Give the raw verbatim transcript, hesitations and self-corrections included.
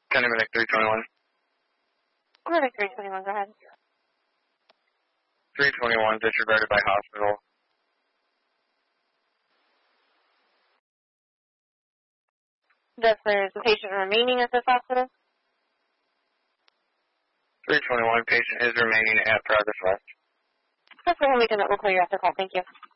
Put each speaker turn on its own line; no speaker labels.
County Medic three twenty-one.
Medic three twenty-one, go ahead.
three twenty-one disregarded by hospital.
Does there's a patient remaining at this hospital?
three twenty-one, patient is remaining at Progress West.
That's for him, we can, we'll clear you after call. Thank you.